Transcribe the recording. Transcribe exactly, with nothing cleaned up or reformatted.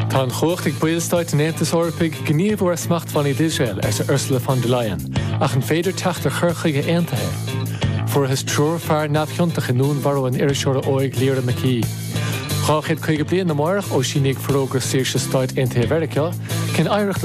Tá an chócht ag builstáid in Aontas Eorpaigh gníomhór smacht fan iad Israel ar sa Ursula von der Leyen, ach an féidir teachtar churchaige aontaithe. Fuarthas trúr fear neamhthiontacha nún bharú an iriseoir óig Líora McKee. Cháchéad chuige bliain na marach ó sin ag frógur saoirse stáid aontaithe Mheiriceá, cén oidhreacht